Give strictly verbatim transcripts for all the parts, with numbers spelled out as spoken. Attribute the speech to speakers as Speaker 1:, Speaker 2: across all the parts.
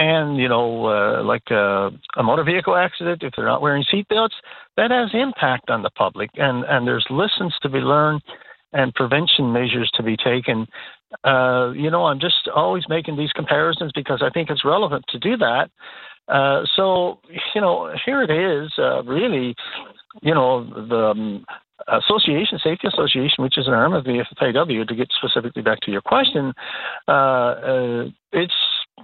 Speaker 1: and, you know, uh, like a, a motor vehicle accident, if they're not wearing seatbelts, that has impact on the public. And, and there's lessons to be learned and prevention measures to be taken. Uh, you know, I'm just always making these comparisons because I think it's relevant to do that. Uh, so, you know, here it is, uh, really, you know, the um, Association, Safety Association, which is an arm of the F F A W, to get specifically back to your question, uh, uh, it's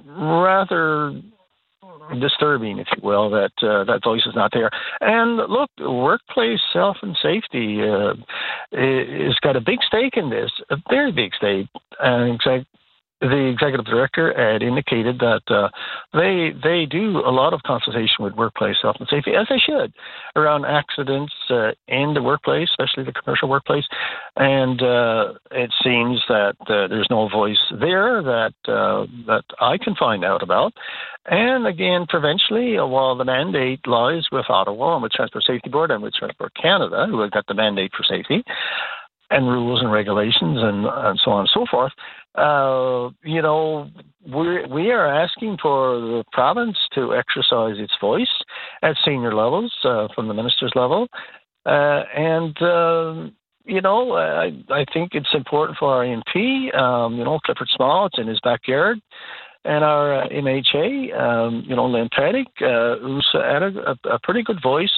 Speaker 1: rather disturbing, if you will, that uh, that voice is not there. And look, workplace health and safety uh, has got a big stake in this, a very big stake. And the executive director had indicated that uh, they they do a lot of consultation with workplace health and safety, as they should, around accidents uh, in the workplace, especially the commercial workplace. And uh, it seems that uh, there's no voice there that uh, that I can find out about. And again, provincially, uh, while the mandate lies with Ottawa and with Transport Safety Board and with Transport Canada, who have got the mandate for safety and rules and regulations and, and so on and so forth, uh, you know, we we are asking for the province to exercise its voice at senior levels, uh, from the minister's level. Uh, and, uh, you know, I, I think it's important for our M P, um, you know, Clifford Small, it's in his backyard, and our uh, M H A, um, you know, Lynn Paddick, uh, who's had a, a pretty good voice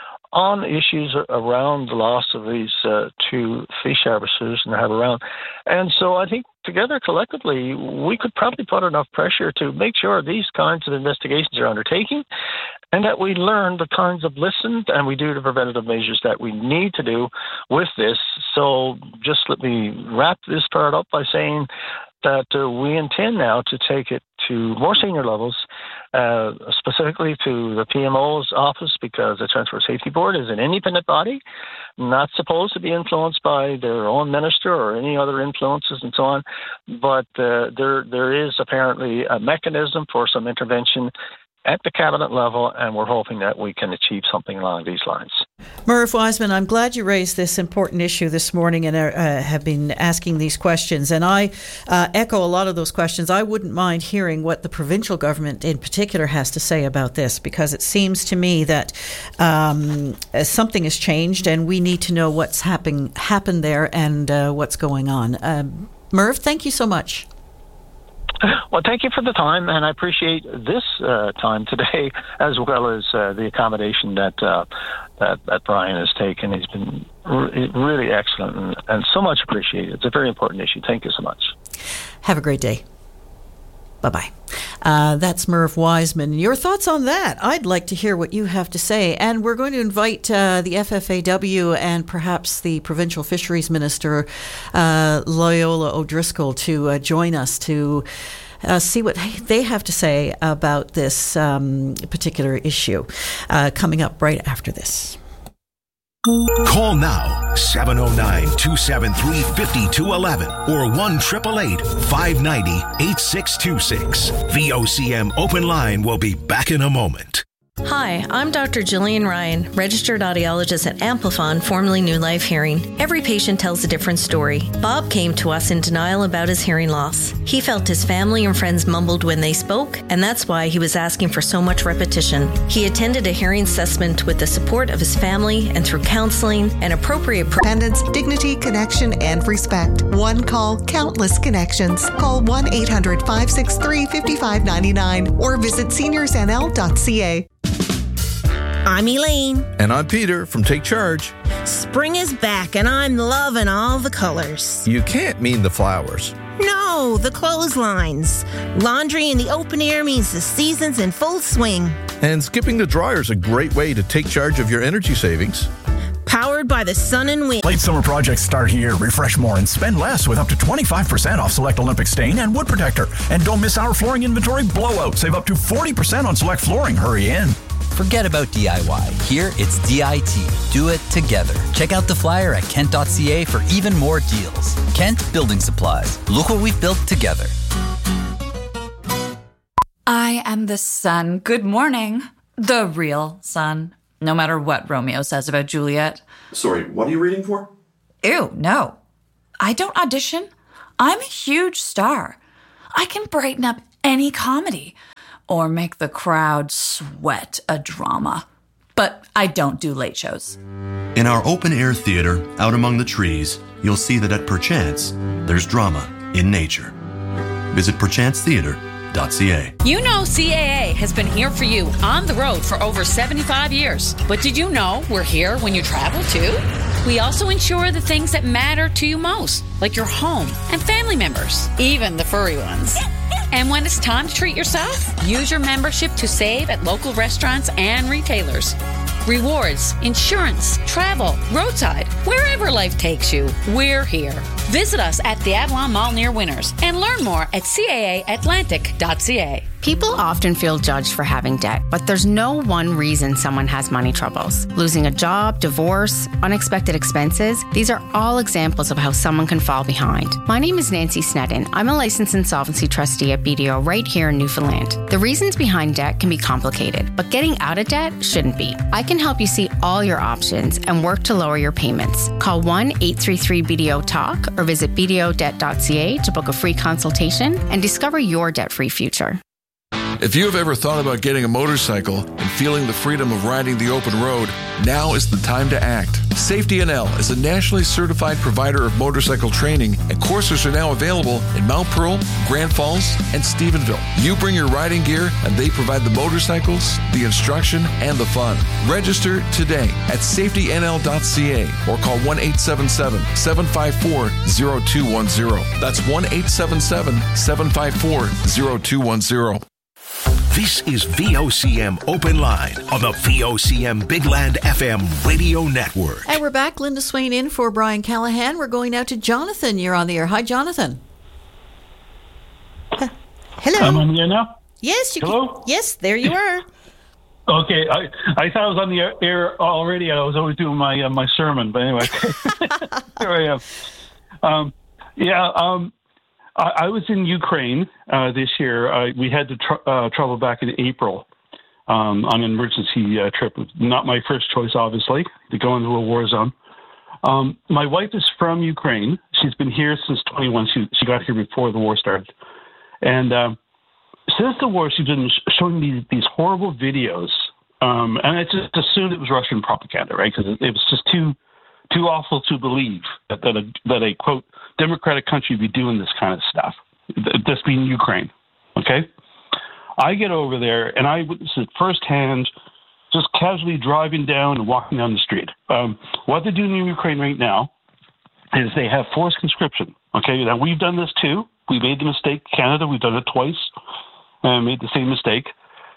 Speaker 1: on issues around the loss of these uh, two fish harvesters and have around. And so I think together, collectively, we could probably put enough pressure to make sure these kinds of investigations are undertaken and that we learn the kinds of lessons and we do the preventative measures that we need to do with this. So just let me wrap this part up by saying that uh, we intend now to take it to more senior levels, uh, specifically to the P M O's office, because the Transport Safety Board is an independent body, not supposed to be influenced by their own minister or any other influences and so on. But uh, there there is apparently a mechanism for some intervention at the cabinet level, and we're hoping that we can achieve something along these lines.
Speaker 2: Murph Wiseman, I'm glad you raised this important issue this morning and uh, have been asking these questions. And I uh, echo a lot of those questions. I wouldn't mind hearing what the provincial government in particular has to say about this, because it seems to me that um, something has changed and we need to know what's happen- happened there and uh, what's going on. Uh, Murph, thank you so much.
Speaker 1: Well, thank you for the time, and I appreciate this uh, time today, as well as uh, the accommodation that, uh, that that Brian has taken. He's been re- really excellent and, and so much appreciated. It's a very important issue. Thank you so much.
Speaker 2: Have a great day. Bye-bye. Uh, that's Murph Wiseman. Your thoughts on that? I'd like to hear what you have to say. And we're going to invite uh, the F F A W and perhaps the Provincial Fisheries Minister, uh, Loyola O'Driscoll, to uh, join us to uh, see what they have to say about this um, particular issue, uh, coming up right after this.
Speaker 3: Call now, seven oh nine, two seven three, five two one one or one eight eight eight, five nine zero, eight six two six. V O C M Open Line will be back in a moment.
Speaker 4: Hi, I'm Doctor Jillian Ryan, registered audiologist at Amplifon, formerly New Life Hearing. Every patient tells a different story. Bob came to us in denial about his hearing loss. He felt his family and friends mumbled when they spoke, and that's why he was asking for so much repetition. He attended a hearing assessment with the support of his family and through counseling and appropriate pro-
Speaker 5: independence, dignity, connection, and respect. One call, countless connections. Call one eight hundred, five six three, five five nine nine or visit seniors n l dot c a.
Speaker 6: I'm Elaine.
Speaker 7: And I'm Peter from Take Charge.
Speaker 6: Spring is back and I'm loving all the colors.
Speaker 7: You can't mean the flowers.
Speaker 6: No, the clotheslines. Laundry in the open air means the season's in full swing.
Speaker 7: And skipping the dryer is a great way to take charge of your energy savings.
Speaker 6: Powered by the sun and wind.
Speaker 8: Late summer projects start here. Refresh more and spend less with up to twenty-five percent off select Olympic stain and wood protector. And don't miss our flooring inventory blowout. Save up to forty percent on select flooring. Hurry in.
Speaker 9: Forget about D I Y. Here, it's D I T. Do it together. Check out the flyer at kent dot c a for even more deals. Kent Building Supplies. Look what we've built together.
Speaker 10: I am the sun. Good morning. The real sun. No matter what Romeo says about Juliet.
Speaker 11: Sorry, what are you reading for?
Speaker 10: Ew, no. I don't audition. I'm a huge star. I can brighten up any comedy. or make the crowd sweat a drama. But I don't do late shows.
Speaker 11: In our open-air theater, out among the trees, you'll see that at Perchance, there's drama in nature. Visit perchance theater dot c a.
Speaker 12: You know C A A has been here for you on the road for over seventy-five years. But did you know we're here when you travel too? We also insure the things that matter to you most, like your home and family members, even the furry ones. And when it's time to treat yourself, use your membership to save at local restaurants and retailers. Rewards, insurance, travel, roadside, wherever life takes you, we're here. Visit us at the Avalon Mall near Winners and learn more at C A A atlantic dot c a.
Speaker 13: People often feel judged for having debt, but there's no one reason someone has money troubles. Losing a job, divorce, unexpected expenses, these are all examples of how someone can fall behind. My name is Nancy Sneddon. I'm a licensed insolvency trustee at B D O right here in Newfoundland. The reasons behind debt can be complicated, but getting out of debt shouldn't be. I can help you see all your options and work to lower your payments. Call one eight three three B D O talk or visit b d o debt dot c a to book a free consultation and discover your debt-free future.
Speaker 14: If you have ever thought about getting a motorcycle and feeling the freedom of riding the open road, now is the time to act. Safety N L is a nationally certified provider of motorcycle training, and courses are now available in Mount Pearl, Grand Falls, and Stephenville. You bring your riding gear, and they provide the motorcycles, the instruction, and the fun. Register today at safety n l dot c a or call one eight seven seven, seven five four, zero two one zero. That's one eight seven seven, seven five four, zero two one zero.
Speaker 3: This is V O C M Open Line on the V O C M Big Land F M radio network.
Speaker 2: And we're back. Linda Swain in for Brian Callahan. We're going now to Jonathan. You're on the air. Hi, Jonathan. Uh, hello.
Speaker 15: I'm on the air now?
Speaker 2: Yes. You
Speaker 15: Hello?
Speaker 2: Can, yes, there you are.
Speaker 15: Okay. I, I thought I was on the air already. I was always doing my uh, my sermon. But anyway, here I am. Um, yeah. Um, I was in Ukraine uh, this year. Uh, we had to tr- uh, travel back in April um, on an emergency uh, trip. Not my first choice, obviously, to go into a war zone. Um, my wife is from Ukraine. She's been here since twenty-one. She she got here before the war started. And uh, since the war, she's been showing me these horrible videos. Um, and I just assumed it was Russian propaganda, right? Because it, it was just too too awful to believe that, that, a, that a, quote, democratic country be doing this kind of stuff, this being Ukraine, okay? I get over there, and I witness it firsthand, just casually driving down and walking down the street. Um, what they're doing in Ukraine right now is they have forced conscription, okay? Now, we've done this too. We made the mistake, Canada, we've done it twice, and made the same mistake.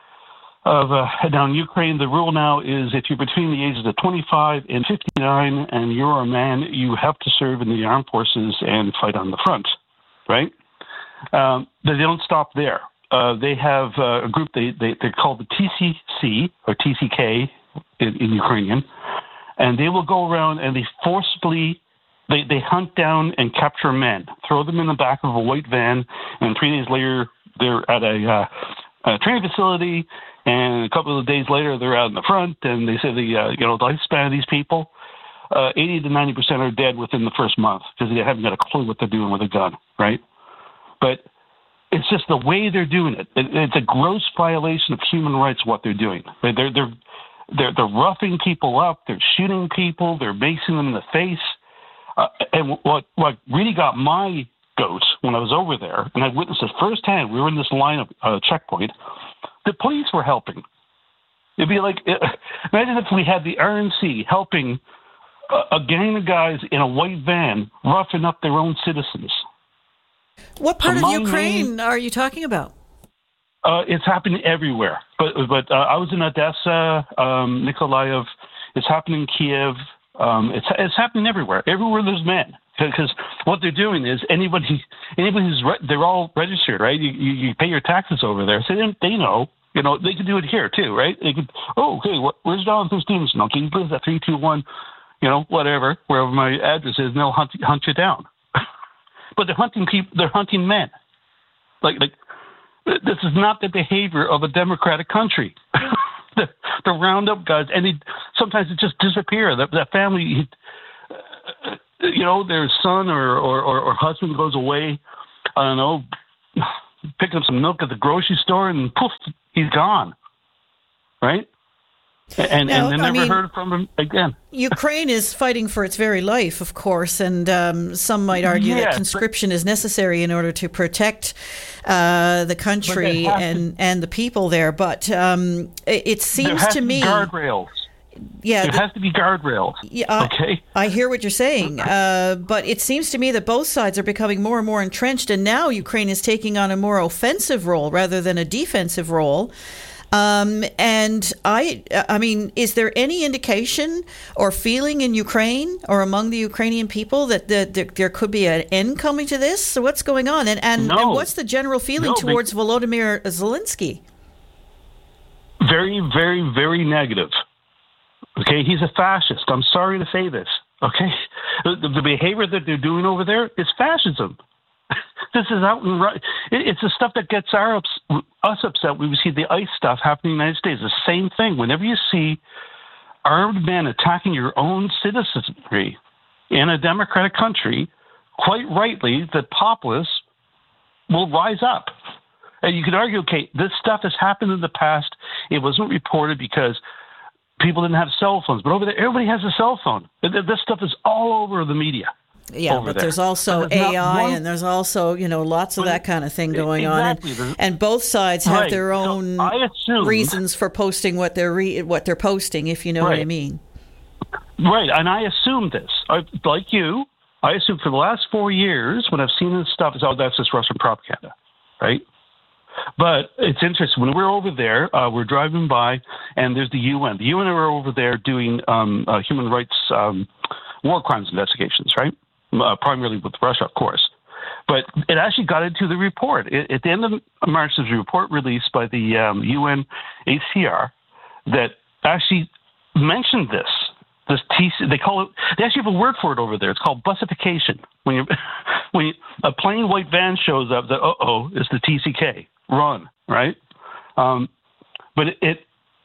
Speaker 15: Of, uh, now in Ukraine, the rule now is if you're between the ages of twenty-five and fifty-nine and you're a man, you have to serve in the armed forces and fight on the front, right? Um, they don't stop there. Uh, they have uh, a group, they, they, they're called the T C C, or T C K in, in Ukrainian, and they will go around and they forcibly, they, they hunt down and capture men, throw them in the back of a white van, and three days later, they're at a, uh, a training facility. And a couple of days later, they're out in the front, and they say the uh, you know the lifespan of these people, uh, eighty to ninety percent are dead within the first month because they haven't got a clue what they're doing with a gun, right? But it's just the way they're doing it. it it's a gross violation of human rights what they're doing. They're they're they're they're roughing people up. They're shooting people. They're macing them in the face. Uh, and what what really got my goat when I was over there, and I witnessed it firsthand. We were in this line of uh, checkpoint. The police were helping. It'd be like, imagine if we had the R N C helping a, a gang of guys in a white van roughing up their own citizens.
Speaker 2: What part
Speaker 15: Among
Speaker 2: of Ukraine
Speaker 15: me,
Speaker 2: are you talking about?
Speaker 15: Uh, it's happening everywhere. But but uh, I was in Odessa, um, Nikolaev. It's happening in Kiev. Um, it's it's happening everywhere. Everywhere there's men. Because what they're doing is anybody, anybody who's re- they're all registered, right? You, you you pay your taxes over there, so they, they know, you know, they can do it here too, right? They could, oh, okay, what, where's Jonathan Stevenson? Okay, he lives at three two one, you know, whatever, wherever my address is, and they'll hunt hunt you down. But they're hunting people. They're hunting men. Like like this is not the behavior of a democratic country. the, the round up guys, and they, sometimes it just disappear. That that family. Uh, You know, their son or, or, or, or husband goes away, I don't know, picked up some milk at the grocery store, and poof, he's gone. Right? And,
Speaker 2: now,
Speaker 15: and they never
Speaker 2: I mean,
Speaker 15: heard from him again.
Speaker 2: Ukraine is fighting for its very life, of course, and um, some might argue
Speaker 15: yes,
Speaker 2: that conscription is necessary in order to protect uh, the country and, to, and the people there. But um, it, it seems
Speaker 15: there has
Speaker 2: to
Speaker 15: to
Speaker 2: me...
Speaker 15: Be guardrails.
Speaker 2: Yeah,
Speaker 15: there
Speaker 2: the,
Speaker 15: has to be guardrails.
Speaker 2: Yeah, I,
Speaker 15: okay.
Speaker 2: I hear what you're saying, uh, but it seems to me that both sides are becoming more and more entrenched, and now Ukraine is taking on a more offensive role rather than a defensive role. Um, and I, I mean, is there any indication or feeling in Ukraine or among the Ukrainian people that the, the, there could be an end coming to this? So what's going on? And and,
Speaker 15: no.
Speaker 2: and what's the general feeling
Speaker 15: no,
Speaker 2: towards Volodymyr Zelensky?
Speaker 15: Very, very, very negative. Okay, he's a fascist. I'm sorry to say this. Okay, the, the behavior that they're doing over there is fascism. This is out and right. It's the stuff that gets our ups, us upset when we see the ICE stuff happening in the United States. The same thing. Whenever you see armed men attacking your own citizenry in a democratic country, quite rightly, the populace will rise up. And you could argue, okay, this stuff has happened in the past. It wasn't reported because people didn't have cell phones. But over there, everybody has a cell phone. This stuff is all over the media.
Speaker 2: Yeah, but there. there's also but there's A I one, and there's also, you know, lots of that kind of thing going
Speaker 15: exactly.
Speaker 2: on. And, and both sides have
Speaker 15: right.
Speaker 2: their own
Speaker 15: so assumed,
Speaker 2: reasons for posting what they're re- what they're posting, if you know
Speaker 15: right.
Speaker 2: what I mean.
Speaker 15: Right, and I assumed this. I, like you, I assumed for the last four years when I've seen this stuff, is oh, that's just Russian propaganda, right? But it's interesting. When we're over there, uh, we're driving by, and there's the U N. The U N are over there doing um, uh, human rights um, war crimes investigations, right? Uh, primarily with Russia, of course. But it actually got into the report. It, at the end of March, there's a report released by the um, U N H C R that actually mentioned this. This T C, they call it. They actually have a word for it over there. It's called bussification. When you, when you, a plain white van shows up, that uh oh, it's the T C K. Run, right? Um, but it, it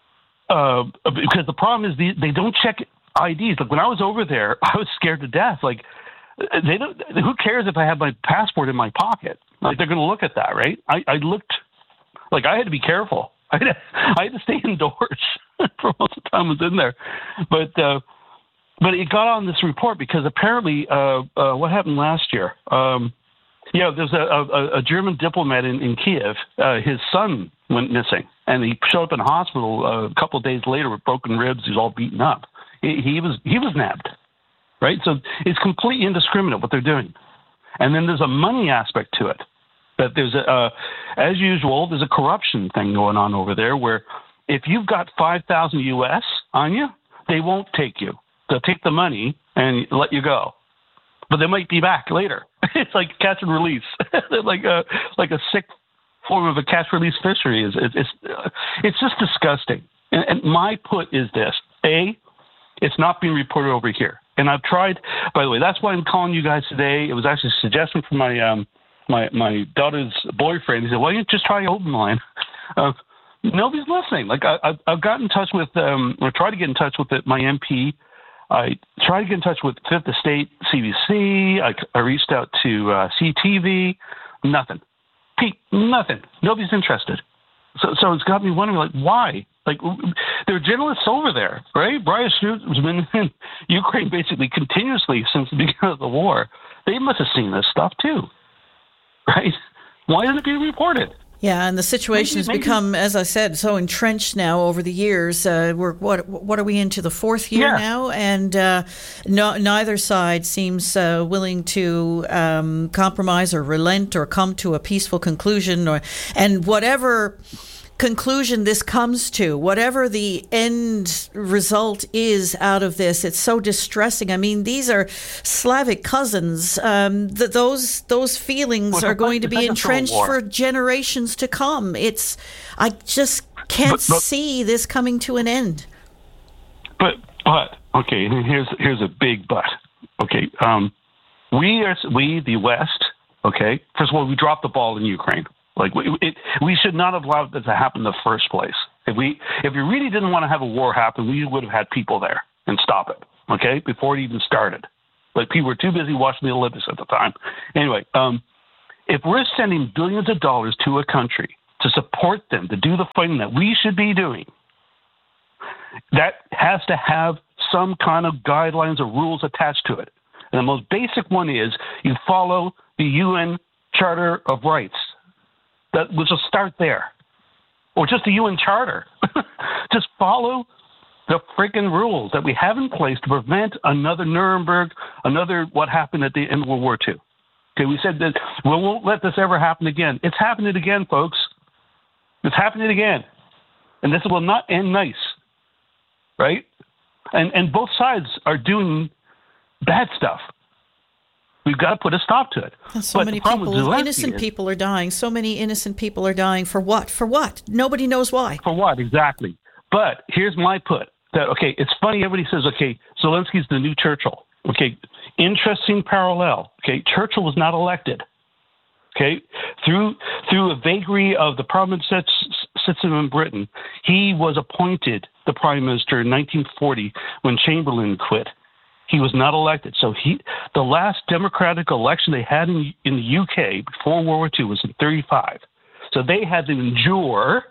Speaker 15: uh, because the problem is the, they don't check I Ds. Like when I was over there, I was scared to death. Like. They don't. Who cares if I have my passport in my pocket? Like they're going to look at that, right? I, I looked like I had to be careful. I had to, I had to stay indoors for most of the time I was in there. But uh, but it got on this report because apparently, uh, uh, what happened last year? Um, yeah, there's a, a, a German diplomat in, in Kiev. Uh, his son went missing, and he showed up in hospital uh, a couple of days later with broken ribs. He's all beaten up. He, he was he was nabbed. Right? So it's completely indiscriminate what they're doing. And then there's a money aspect to it. That there's a, uh, as usual, there's a corruption thing going on over there where if you've got five thousand U S on you, they won't take you. They'll take the money and let you go. But they might be back later. It's like catch and release. like a like a sick form of a catch release fishery. Is it's it's, it's just disgusting. And, and my put is this: A, it's not being reported over here. And I've tried, by the way, that's why I'm calling you guys today. It was actually a suggestion from my um, my my daughter's boyfriend. He said, why don't you just try open line? Uh, nobody's listening. Like I, I've, I've got in touch with, um, or tried to get in touch with it, my M P. I tried to get in touch with Fifth Estate C B C. I, I reached out to uh, C T V. Nothing. Pete, nothing. Nobody's interested. So, so it's got me wondering, like, why? Like, there are journalists over there, right? Brian Schnute has been in Ukraine basically continuously since the beginning of the war. They must have seen this stuff too, right? Why isn't it being reported?
Speaker 2: Yeah, and the situation maybe, has maybe. become, as I said, so entrenched now over the years. Uh, we're what what are we into the fourth year yeah. now, and uh, no, neither side seems uh, willing to um, compromise or relent or come to a peaceful conclusion. Or and whatever conclusion this comes to, whatever the end result is out of this, it's so distressing. I mean, these are Slavic cousins. Um, th- those those feelings well, are going to be entrenched for generations to come. It's I just can't but, but, see this coming to an end.
Speaker 15: But but okay, here's here's a big but. Okay, um, we are we the West. Okay, first of all, we dropped the ball in Ukraine. Like we, it, we should not have allowed that to happen in the first place. If we, if we really didn't want to have a war happen, we would have had people there and stop it. Okay, before it even started. Like people were too busy watching the Olympics at the time. Anyway, um, if we're sending billions of dollars to a country to support them, to do the fighting that we should be doing, that has to have some kind of guidelines or rules attached to it. And the most basic one is you follow the U N Charter of Rights. That, we'll just start there. Or just the U N Charter. Just follow the freaking rules that we have in place to prevent another Nuremberg, another what happened at the end of World War Two. Okay, we said that we won't let this ever happen again. It's happening again, folks. It's happening again. And this will not end nice. Right? And and both sides are doing bad stuff. We've got to put a stop to it.
Speaker 2: And so
Speaker 15: but
Speaker 2: many people, innocent is, people are dying. So many innocent people are dying. For what? For what? Nobody knows why.
Speaker 15: For what? Exactly. But here's my put. That, okay, it's funny. Everybody says, okay, Zelensky's the new Churchill. Okay, interesting parallel. Okay, Churchill was not elected. Okay, through through a vagary of the prime minister system in Britain, he was appointed the prime minister in nineteen forty when Chamberlain quit. He was not elected. So he, the last democratic election they had in, in the U K before World War Two was in thirty-five. So they had to endure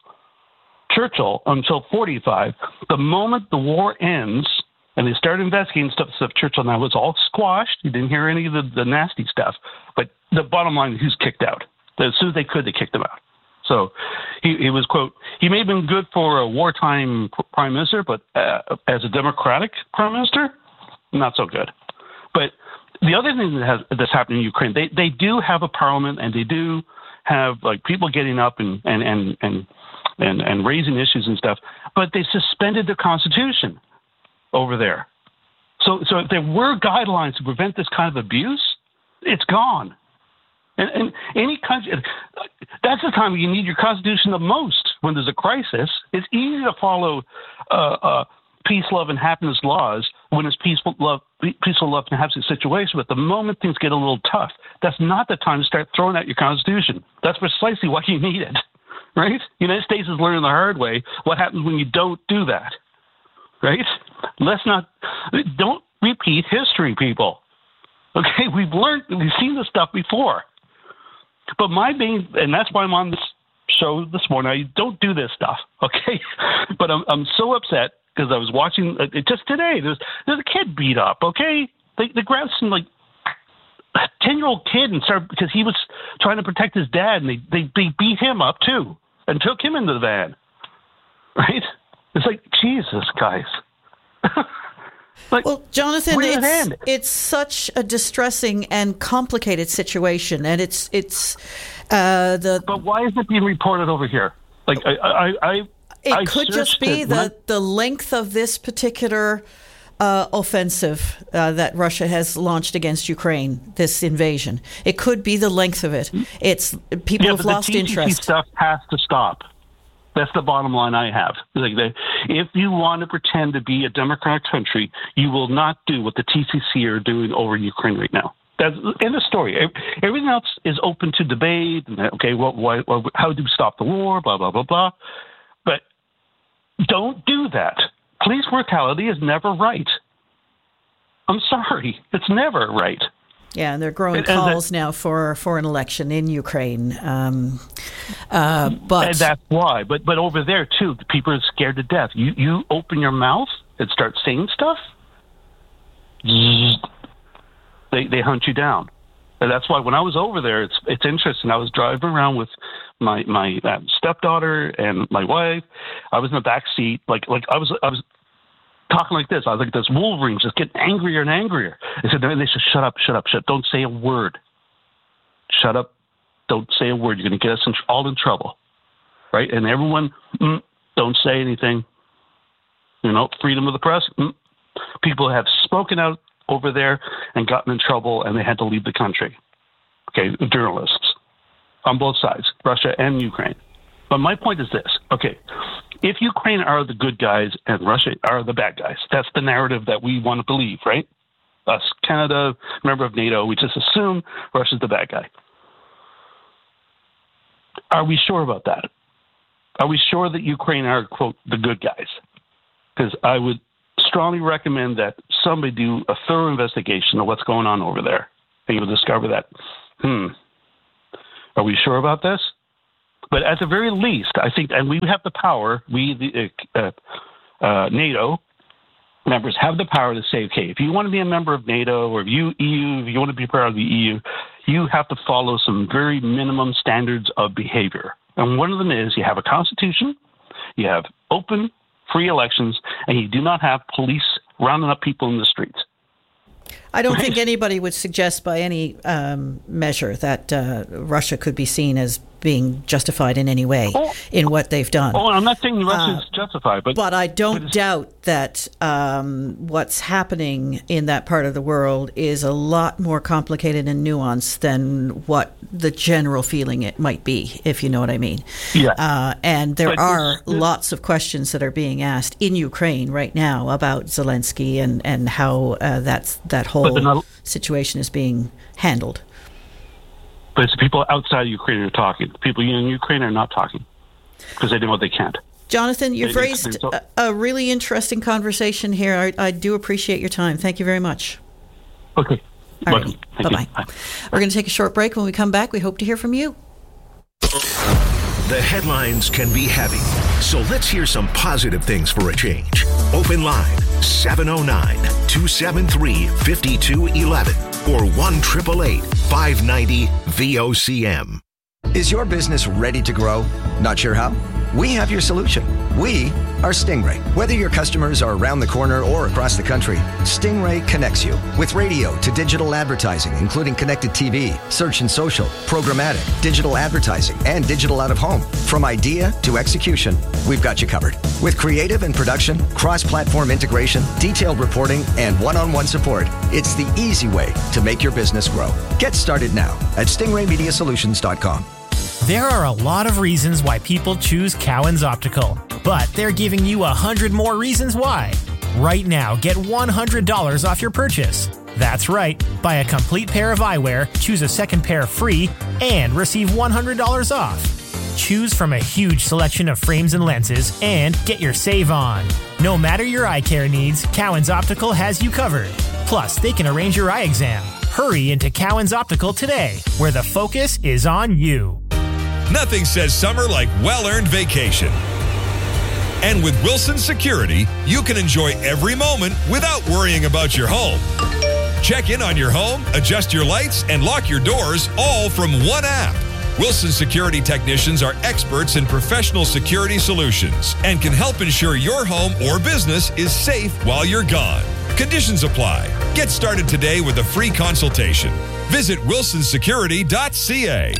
Speaker 15: Churchill until forty-five. The moment the war ends and they started investigating stuff, stuff Churchill now was all squashed. You didn't hear any of the, the nasty stuff. But the bottom line is he's kicked out. As soon as they could, they kicked him out. So he, he was, quote, he may have been good for a wartime prime minister, but uh, as a democratic prime minister, not so good. But the other thing that has, that's happening in Ukraine, they, they do have a parliament and they do have like people getting up and, and, and, and, and, and raising issues and stuff, but they suspended the constitution over there. So, so if there were guidelines to prevent this kind of abuse, it's gone. And, and any country, that's the time you need your constitution the most when there's a crisis. It's easy to follow uh, uh, peace, love, and happiness laws when it's peaceful, love, peaceful, love, and happiness situation. But the moment things get a little tough, that's not the time to start throwing out your constitution. That's precisely why you need it, right? The United States is learning the hard way what happens when you don't do that, right? Let's not, don't repeat history, people. Okay, we've learned, we've seen this stuff before. But my main, and that's why I'm on this show this morning. I don't do this stuff, okay? But I'm I'm so upset because I was watching uh, just today. There's there's a kid beat up, okay? They they grabbed some like ten year old kid and started because he was trying to protect his dad, and they they they beat him up too and took him into the van, right? It's like Jesus, guys.
Speaker 2: Like, well, Jonathan, it's, it's such a distressing and complicated situation, and it's it's uh, the.
Speaker 15: But why is it being reported over here? Like I, I, I
Speaker 2: it
Speaker 15: I
Speaker 2: could just be the, I, the length of this particular uh, offensive uh, that Russia has launched against Ukraine. This invasion, it could be the length of it. It's people
Speaker 15: yeah,
Speaker 2: have lost
Speaker 15: the T C P
Speaker 2: interest.
Speaker 15: Stuff has to stop. That's the bottom line I have. Like they, if you want to pretend to be a democratic country, you will not do what the T C C are doing over in Ukraine right now. That's end of story. Everything else is open to debate. Okay, well, why, well, how do we stop the war? Blah, blah, blah, blah. But don't do that. Police brutality is never right. I'm sorry. It's never right.
Speaker 2: Yeah, and they're growing and, calls and that, now for, for an election in Ukraine. Um, uh, but
Speaker 15: and that's why. But but over there, too, the people are scared to death. You you open your mouth and start saying stuff, they they hunt you down. And that's why when I was over there, it's it's interesting. I was driving around with my my uh, stepdaughter and my wife. I was in the back seat, like like I was I was. talking like this. I was like, this Wolverine just getting angrier and angrier. They said, they said, shut up, shut up, shut up. Don't say a word. Shut up. Don't say a word. You're going to get us in, all in trouble. Right? And everyone, mm, don't say anything. You know, freedom of the press. Mm. People have spoken out over there and gotten in trouble, and they had to leave the country. Okay, journalists on both sides, Russia and Ukraine. But my point is this. Okay, if Ukraine are the good guys and Russia are the bad guys, that's the narrative that we want to believe, right? Us, Canada, member of NATO, we just assume Russia's the bad guy. Are we sure about that? Are we sure that Ukraine are, quote, the good guys? Because I would strongly recommend that somebody do a thorough investigation of what's going on over there. And you'll discover that, hmm, Are we sure about this? But at the very least, I think, and we have the power, we, the uh, uh, NATO members have the power to say, okay, if you want to be a member of NATO or if you E U, if you want to be part of the E U, you have to follow some very minimum standards of behavior. And one of them is you have a constitution, you have open, free elections, and you do not have police rounding up people in the streets.
Speaker 2: I don't think anybody would suggest by any um, measure that uh, Russia could be seen as being justified in any way oh, in what they've done.
Speaker 15: Oh, I'm not saying Russia's
Speaker 2: uh,
Speaker 15: justified, but...
Speaker 2: But I don't
Speaker 15: but
Speaker 2: doubt that um, what's happening in that part of the world is a lot more complicated and nuanced than what the general feeling it might be, if you know what I mean.
Speaker 15: Yeah.
Speaker 2: Uh, and there
Speaker 15: but
Speaker 2: are
Speaker 15: this, this,
Speaker 2: lots of questions that are being asked in Ukraine right now about Zelensky and, and how uh, that's, that whole not, situation is being handled.
Speaker 15: But it's the people outside Ukraine who are talking. The people in Ukraine are not talking because they know they can't.
Speaker 2: Jonathan, you've
Speaker 15: they,
Speaker 2: raised
Speaker 15: so-
Speaker 2: a, a really interesting conversation here. I, I do appreciate your time. Thank you very much.
Speaker 15: Okay.
Speaker 2: All right. Bye-bye. Bye. We're going to take a short break. When we come back, we hope to hear from you.
Speaker 3: The headlines can be heavy, so let's hear some positive things for a change. Open line seven oh nine, two seven three, five two one one or one eight eight eight, five nine zero, V O C M.
Speaker 16: Is your business ready to grow? Not sure how? We have your solution. We are Stingray. Whether your customers are around the corner or across the country, Stingray connects you with radio to digital advertising, including connected T V, search and social, programmatic, digital advertising, and digital out of home. From idea to execution, we've got you covered. With creative and production, cross-platform integration, detailed reporting, and one-on-one support, it's the easy way to make your business grow. Get started now at stingray media solutions dot com.
Speaker 17: There are a lot of reasons why people choose Cowan's Optical, but they're giving you a hundred more reasons why. Right now, get one hundred dollars off your purchase. That's right. Buy a complete pair of eyewear, choose a second pair free, and receive one hundred dollars off. Choose from a huge selection of frames and lenses and get your save on. No matter your eye care needs, Cowan's Optical has you covered. Plus, they can arrange your eye exam. Hurry into Cowan's Optical today, where the focus is on you.
Speaker 18: Nothing says summer like well-earned vacation. And with Wilson Security, you can enjoy every moment without worrying about your home. Check in on your home, adjust your lights, and lock your doors all from one app. Wilson Security technicians are experts in professional security solutions and can help ensure your home or business is safe while you're gone. Conditions apply. Get started today with a free consultation. Visit wilson security dot c a.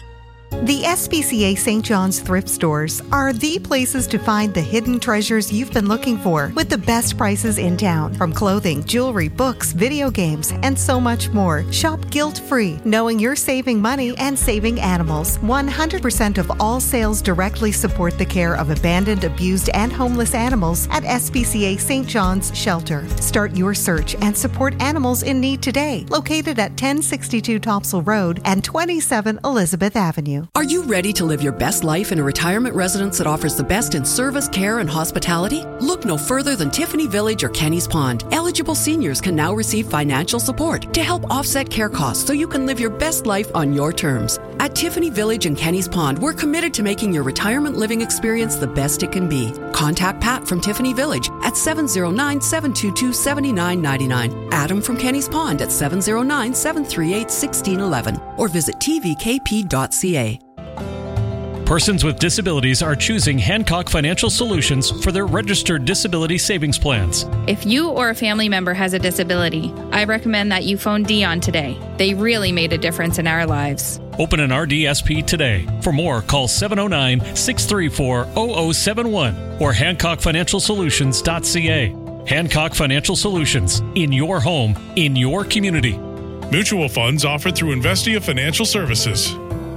Speaker 5: The S P C A Saint John's thrift stores are the places to find the hidden treasures you've been looking for with the best prices in town. From clothing, jewelry, books, video games, and so much more. Shop guilt-free, knowing you're saving money and saving animals. one hundred percent of all sales directly support the care of abandoned, abused, and homeless animals at S P C A Saint John's Shelter. Start your search and support animals in need today. Located at ten sixty-two Topsail Road and twenty-seven Elizabeth Avenue.
Speaker 19: Are you ready to live your best life in a retirement residence that offers the best in service, care, and hospitality? Look no further than Tiffany Village or Kenny's Pond. Eligible seniors can now receive financial support to help offset care costs so you can live your best life on your terms. At Tiffany Village and Kenny's Pond, we're committed to making your retirement living experience the best it can be. Contact Pat from Tiffany Village at seven oh nine, seven two two, seven nine nine nine, Adam from Kenny's Pond at seven oh nine, seven three eight, one six one one, or visit t v k p dot c a.
Speaker 20: Persons with disabilities are choosing Hancock Financial Solutions for their registered disability savings plans.
Speaker 21: If you or a family member has a disability, I recommend that you phone Dion today. They really made a difference in our lives.
Speaker 20: Open an R D S P today. For more, call seven oh nine, six three four, zero zero seven one or hancock financial solutions dot c a. Hancock Financial Solutions. In your home, in your community.
Speaker 22: Mutual funds offered through Investia Financial Services.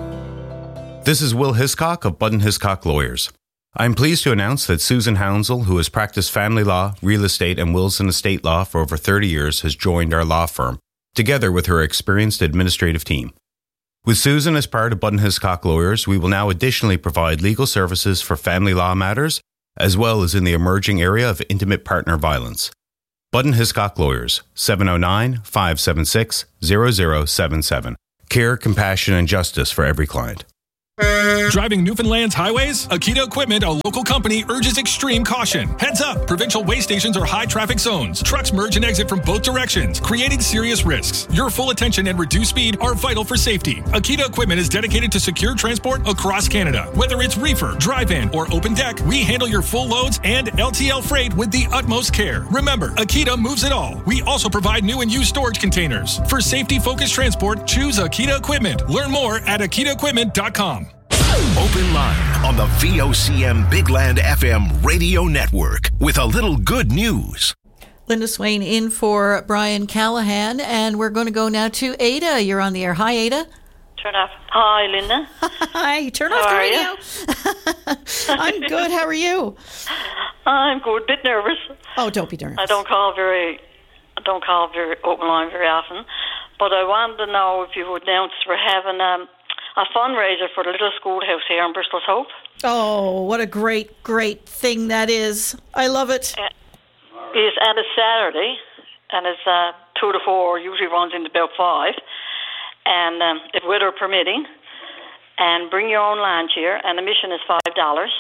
Speaker 23: This is Will Hiscock of Budden Hiscock Lawyers. I am pleased to announce that Susan Hounsell, who has practiced family law, real estate, and wills and estate law for over thirty years, has joined our law firm, together with her experienced administrative team. With Susan as part of Budden Hiscock Lawyers, we will now additionally provide legal services for family law matters, as well as in the emerging area of intimate partner violence. Budden Hiscock Lawyers, seven oh nine, five seven six, zero zero seven seven. Care, compassion, and justice for every client.
Speaker 1: Driving Newfoundland's highways? Akita Equipment, a local company, urges extreme caution. Heads up! Provincial way stations are high traffic zones. Trucks merge and exit from both directions, creating serious risks. Your full attention and reduced speed are vital for safety. Akita Equipment is dedicated to secure transport across Canada. Whether it's reefer, drive-in, or open deck, we handle your full loads and L T L freight with the utmost care. Remember, Akita moves it all. We also provide new and used storage containers. For safety-focused transport, choose Akita Equipment. Learn more at akita equipment dot com.
Speaker 3: Open Line on the V O C M Bigland F M radio network with a little good news.
Speaker 2: Linda Swain in for Brian Callahan, and we're going to go now to Ada. You're on the air. Hi, Ada.
Speaker 4: Turn off. Hi, Linda.
Speaker 2: Hi. Turn
Speaker 4: How
Speaker 2: off the
Speaker 4: are
Speaker 2: radio. I'm good. How are you?
Speaker 4: I'm good. Bit nervous.
Speaker 2: Oh, don't be nervous.
Speaker 4: I don't call very, I don't call very Open Line very often, but I wanted to know if you would announce we're having um. a fundraiser for the little schoolhouse here in Bristol's Hope.
Speaker 2: Oh, what a great, great thing that is. I love it.
Speaker 4: Uh, it's, and it's Saturday, and it's uh, two to four, usually runs into about five, and um, if weather permitting, and bring your own lunch here, and admission is five dollars.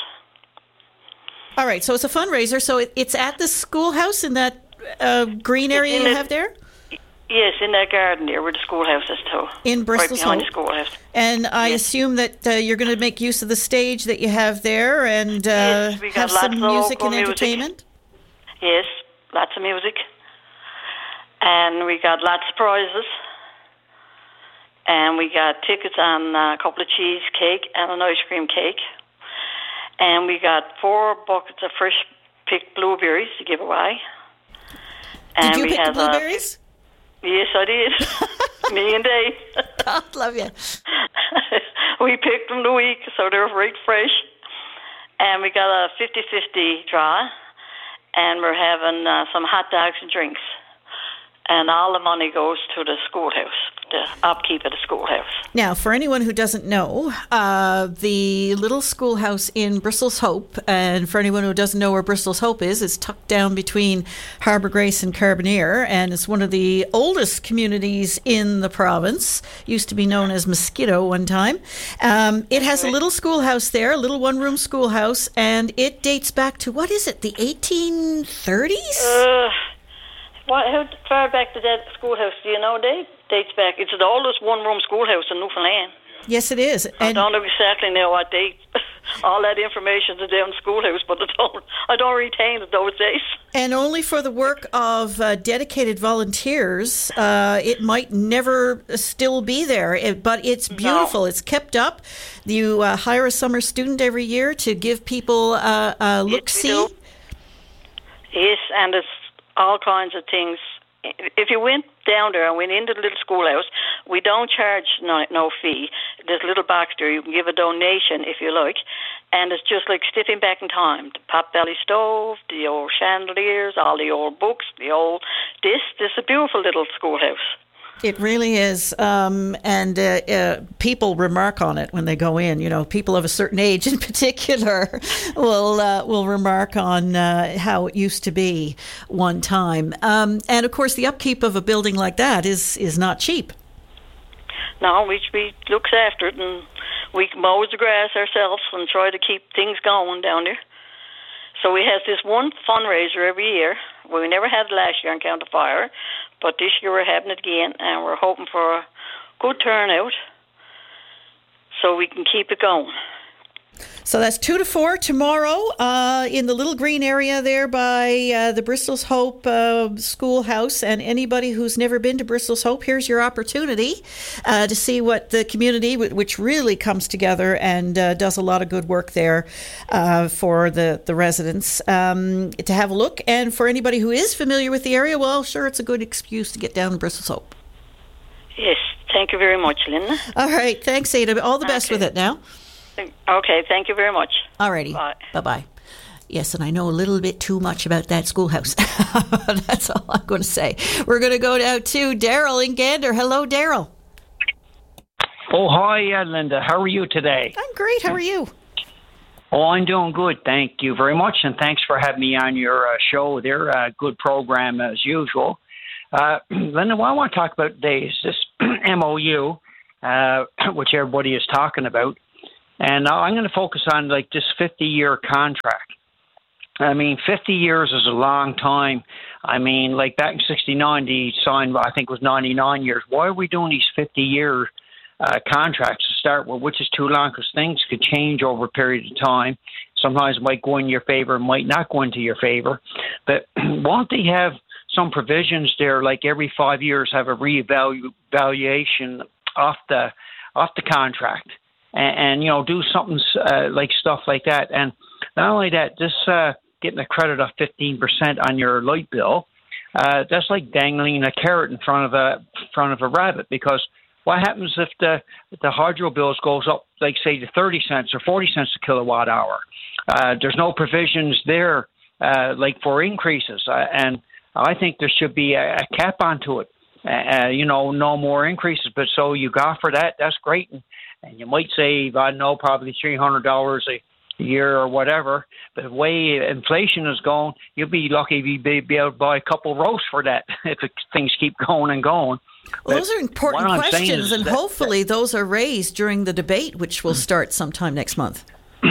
Speaker 2: All right, so it's a fundraiser, so it, it's at the schoolhouse in that uh, green area you
Speaker 4: the,
Speaker 2: have there?
Speaker 4: Yes, in that garden there where the schoolhouse is too.
Speaker 2: In Bristol's
Speaker 4: Right behind
Speaker 2: Hope.
Speaker 4: the schoolhouse.
Speaker 2: And I
Speaker 4: yes.
Speaker 2: assume that uh, you're going to make use of the stage that you have there and uh,
Speaker 4: yes, we got
Speaker 2: have
Speaker 4: lots
Speaker 2: some
Speaker 4: of
Speaker 2: music
Speaker 4: local
Speaker 2: and
Speaker 4: music.
Speaker 2: entertainment?
Speaker 4: Yes, lots of music. And we got lots of prizes. And we got tickets on a couple of cheesecake and an ice cream cake. And we got four buckets of fresh picked blueberries to give away. And
Speaker 2: Did you
Speaker 4: we
Speaker 2: pick the
Speaker 4: have, uh,
Speaker 2: blueberries?
Speaker 4: Yes, I did. Me and Dave.
Speaker 2: God love you.
Speaker 4: We picked them the week, so they're right fresh. And we got a fifty-fifty draw, and we're having uh, some hot dogs and drinks. And all the money goes to the schoolhouse, the upkeep of the schoolhouse.
Speaker 2: Now, for anyone who doesn't know, uh, the little schoolhouse in Bristol's Hope, and for anyone who doesn't know where Bristol's Hope is, it's tucked down between Harbour Grace and Carbonear, and it's one of the oldest communities in the province. Used to be known as Mosquito one time. Um, it has a little schoolhouse there, a little one-room schoolhouse, and it dates back to, what is it, the eighteen thirties?
Speaker 4: Uh, what, how far back did that schoolhouse, do you know, Dave? Dates back. It's the oldest one-room schoolhouse in Newfoundland.
Speaker 2: Yes, it is.
Speaker 4: I
Speaker 2: And
Speaker 4: don't know exactly know what date. All that information is down in schoolhouse, but I don't, I don't retain it those days.
Speaker 2: And only for the work of uh, dedicated volunteers, uh, it might never still be there. It, but it's beautiful.
Speaker 4: No.
Speaker 2: It's kept up. You uh, hire a summer student every year to give people uh, a look-see.
Speaker 4: Yes, yes, and it's all kinds of things. If you went down there and went into the little schoolhouse, we don't charge no, no fee. There's a little box there. You can give a donation if you like. And it's just like stepping back in time. The pot-belly stove, the old chandeliers, all the old books, the old this. This is a beautiful little schoolhouse.
Speaker 2: It really is. Um, and uh, uh, people remark on it when they go in. You know, people of a certain age in particular will uh, will remark on uh, how it used to be one time. Um, and, of course, the upkeep of a building like that is, is not cheap.
Speaker 4: No, we, we looks after it, and we mow the grass ourselves and try to keep things going down there. So we have this one fundraiser every year. We never had it last year on account of fire, but this year we're having it again, and we're hoping for a good turnout so we can keep it going.
Speaker 2: So that's two to four tomorrow uh, in the little green area there by uh, the Bristol's Hope uh, schoolhouse. And anybody who's never been to Bristol's Hope, here's your opportunity uh, to see what the community, which really comes together and uh, does a lot of good work there uh, for the, the residents, um, to have a look. And for anybody who is familiar with the area, well, sure, it's a good excuse to get down to Bristol's Hope.
Speaker 4: Yes, thank you very much, Linda.
Speaker 2: All right, thanks, Ada. All the best
Speaker 4: Okay.
Speaker 2: with it now.
Speaker 4: Okay, thank you very much.
Speaker 2: All righty.
Speaker 4: Bye.
Speaker 2: Bye-bye. Yes, and I know a little bit too much about that schoolhouse. That's all I'm going to say. We're going to go now to Daryl in Gander. Hello, Daryl.
Speaker 7: Oh, hi, uh, Linda. How are you today?
Speaker 2: I'm great. How are you?
Speaker 7: Oh, I'm doing good. Thank you very much, and thanks for having me on your uh, show there. A uh, good program as usual. Uh, Linda, what I want to talk about today is this M O U uh, which everybody is talking about. And I'm going to focus on like this fifty-year contract. I mean, fifty years is a long time. I mean, like back in sixty-nine, they signed, I think it was ninety-nine years. Why are we doing these fifty-year uh, contracts to start with, which is too long? Because things could change over a period of time. Sometimes it might go in your favor, might not go into your favor. But won't they have some provisions there, like every five years have a reevaluation off the, off the contract? And, and, you know, do something uh, like stuff like that. And not only that, this uh, getting a credit of fifteen percent on your light bill, uh, that's like dangling a carrot in front of a front of a rabbit. Because what happens if the if the hydro bills goes up, like say to thirty cents or forty cents a kilowatt hour? Uh, there's no provisions there, uh, like for increases, uh, and I think there should be a, a cap onto it. Uh, you know, no more increases. But so you go for that, that's great. And, And you might save, I don't know, probably three hundred dollars a year or whatever. But the way inflation is going, you'll be lucky if you be, be able to buy a couple roasts for that if it, things keep going and going.
Speaker 2: Well, those are important questions, and that, hopefully that, those are raised during the debate, which will start sometime next month.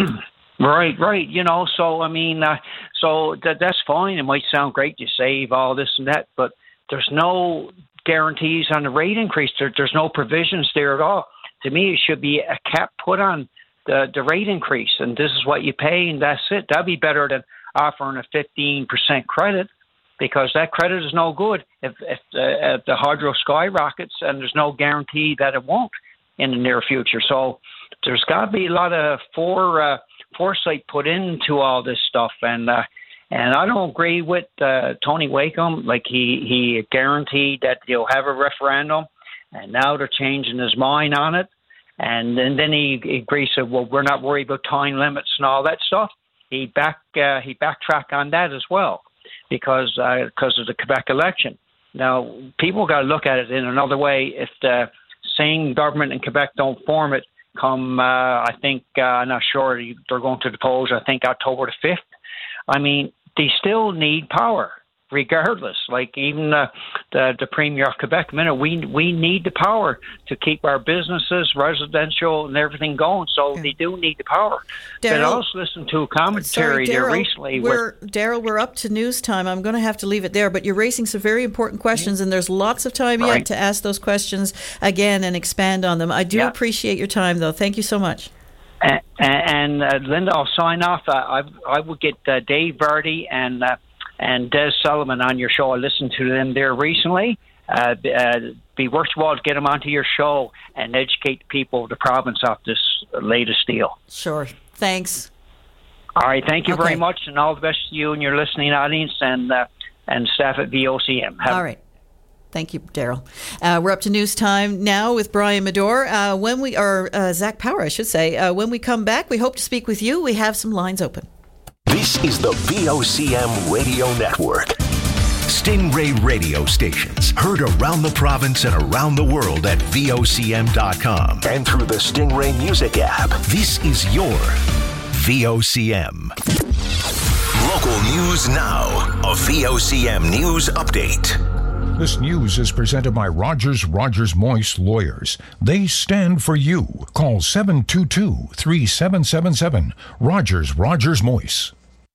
Speaker 7: Right, right. You know, so, I mean, uh, so that that's fine. It might sound great to save all this and that, but there's no guarantees on the rate increase. There, there's no provisions there at all. To me, it should be a cap put on the, the rate increase, and this is what you pay, and that's it. That'd be better than offering a fifteen percent credit, because that credit is no good if, if, the, if the hydro skyrockets, and there's no guarantee that it won't in the near future. So there's got to be a lot of fore, uh, foresight put into all this stuff, and uh, and I don't agree with uh, Tony Wakeham. Like he, he guaranteed that he'll have a referendum. And now they're changing his mind on it. And, and then he, he agrees, said, well, we're not worried about time limits and all that stuff. He back uh, he backtracked on that as well because uh, because of the Quebec election. Now, people got to look at it in another way. If the same government in Quebec don't form it come, uh, I think, uh, I'm not sure, they're going to depose, I think, October the fifth. I mean, they still need power. Regardless, like even uh, the the Premier of Quebec, minute we we need the power to keep our businesses, residential, and everything going. So yeah. They do need the power. Darryl, but I also listened to a commentary sorry, there Darryl, recently.
Speaker 2: We're, Darryl, we're up to news time. I'm going to have to leave it there. But you're raising some very important questions, yeah. and there's lots of time right. yet to ask those questions again and expand on them. I do yeah. appreciate your time, though. Thank you so much.
Speaker 7: And, and uh, Linda, I'll sign off. Uh, I I would get uh, Dave Vardy and. Uh, And Des Sullivan on your show. I listened to them there recently. Uh, uh, be worthwhile to get them onto your show and educate people of the province of this latest deal.
Speaker 2: Sure. Thanks.
Speaker 7: All right. Thank you
Speaker 2: okay.
Speaker 7: very much, and all the best to you and your listening audience and uh, and staff at V O C M. Have
Speaker 2: all right. Thank you, Darryl. Uh, we're up to news time now with Brian Medore. Uh, when we or uh, Zach Power, I should say. Uh, when we come back, we hope to speak with you. We have some lines open.
Speaker 3: This is the V O C M Radio Network. Stingray radio stations heard around the province and around the world at V O C M dot com and through the Stingray Music app. This is your V O C M. Local news now. A V O C M News Update.
Speaker 6: This news is presented by Rogers Rogers Moise Lawyers. They stand for you. Call seven two two, three seven seven seven. Rogers Rogers Moise.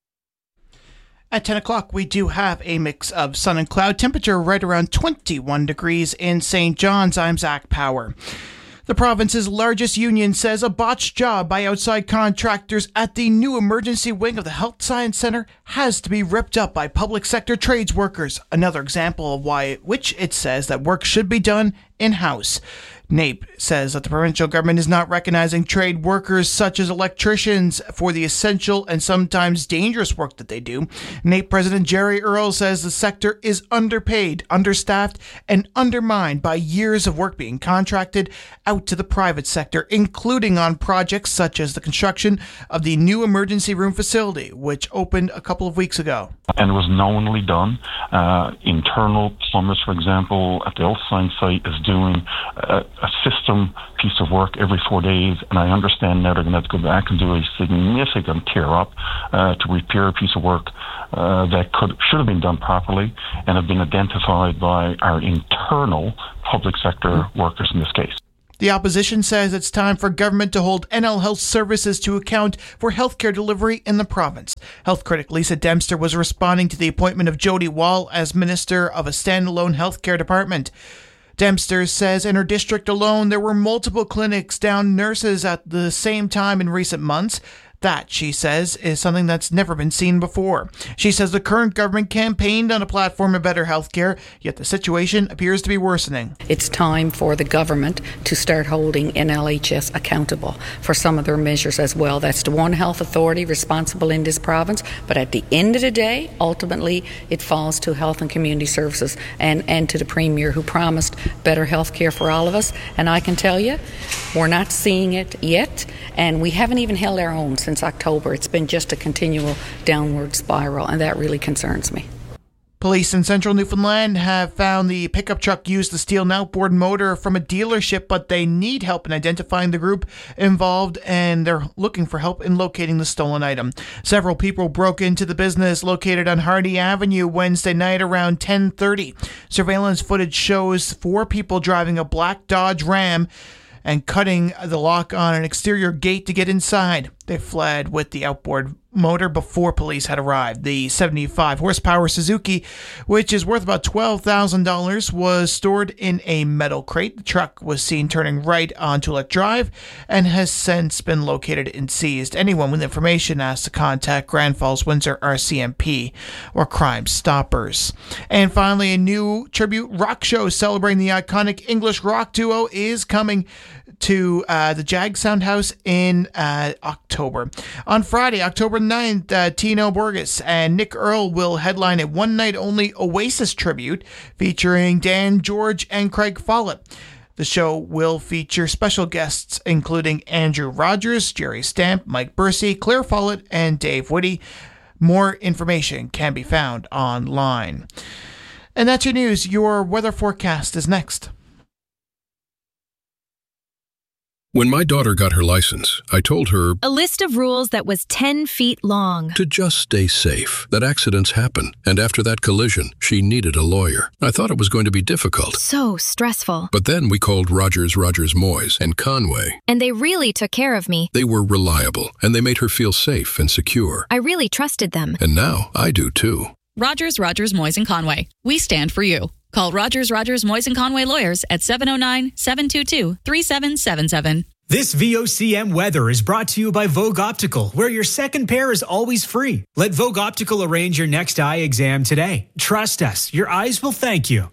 Speaker 8: At ten o'clock, we do have a mix of sun and cloud. Temperature right around twenty-one degrees in Saint John's. I'm Zach Power. The province's largest union says a botched job by outside contractors at the new emergency wing of the Health Science Centre has to be ripped up by public sector trades workers. Another example of why, which it says that work should be done in-house. NAPE says that the provincial government is not recognizing trade workers such as electricians for the essential and sometimes dangerous work that they do. NAPE President Jerry Earle says the sector is underpaid, understaffed, and undermined by years of work being contracted out to the private sector, including on projects such as the construction of the new emergency room facility, which opened a couple of weeks ago.
Speaker 9: And it was knowingly done. Uh, internal plumbers, for example, at the Health Science site is doing uh, a system piece of work every four days, and I understand now they're going to have to go back and do a significant tear up uh, to repair a piece of work uh, that could should have been done properly and have been identified by our internal public sector workers in this case.
Speaker 8: The opposition says it's time for government to hold N L Health Services to account for healthcare delivery in the province. Health critic Lisa Dempster was responding to the appointment of Jody Wall as Minister of a standalone healthcare department. Dempster says in her district alone, there were multiple clinics down nurses at the same time in recent months. That, she says, is something that's never been seen before. She says the current government campaigned on a platform of better healthcare, yet the situation appears to be worsening.
Speaker 10: It's time for the government to start holding N L H S accountable for some of their measures as well. That's the one health authority responsible in this province, but at the end of the day, ultimately, it falls to Health and Community Services and, and to the Premier, who promised better healthcare for all of us. And I can tell you, we're not seeing it yet, and we haven't even held our own since October. It's been just a continual downward spiral, and that really concerns me.
Speaker 8: Police in central Newfoundland have found the pickup truck used to steal an outboard motor from a dealership, but they need help in identifying the group involved, and they're looking for help in locating the stolen item. Several people broke into the business located on Hardy Avenue Wednesday night around ten thirty. Surveillance footage shows four people driving a black Dodge Ram and cutting the lock on an exterior gate to get inside. They fled with the outboard motor before police had arrived. The seventy-five horsepower Suzuki, which is worth about twelve thousand dollars, was stored in a metal crate. The truck was seen turning right on Tulette Drive and has since been located and seized. Anyone with information asked to contact Grand Falls Windsor R C M P or Crime Stoppers. And finally, a new tribute rock show celebrating the iconic English rock duo is coming to uh, the Jag Sound House in uh, October. On Friday, October ninth, uh, Tino Borges and Nick Earl will headline a one-night-only Oasis tribute featuring Dan George and Craig Follett. The show will feature special guests including Andrew Rogers, Jerry Stamp, Mike Bursey, Claire Follett, and Dave Whitty. More information can be found online. And that's your news. Your weather forecast is next.
Speaker 11: When my daughter got her license, I told her
Speaker 12: a list of rules that was ten feet long.
Speaker 11: To just stay safe, that accidents happen. And after that collision, she needed a lawyer. I thought it was going to be difficult.
Speaker 12: So stressful.
Speaker 11: But then we called Rogers, Rogers, Moyes and Conway.
Speaker 12: And they really took care of me.
Speaker 11: They were reliable, and they made her feel safe and secure.
Speaker 12: I really trusted them.
Speaker 11: And now I do too.
Speaker 24: Rogers, Rogers, Moyes and Conway. We stand for you. Call Rogers, Rogers, Moyes and Conway lawyers at seven oh nine, seven two two, three seven seven seven.
Speaker 25: This V O C M weather is brought to you by Vogue Optical, where your second pair is always free. Let Vogue Optical arrange your next eye exam today. Trust us, your eyes will thank you.